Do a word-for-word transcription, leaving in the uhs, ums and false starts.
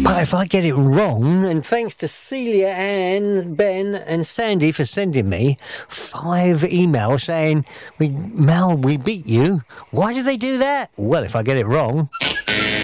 But if I get it wrong, and thanks to Celia, Anne, Ben and Sandy for sending me five emails saying, we, Mal, we beat you. Why did they do that? Well, if I get it wrong...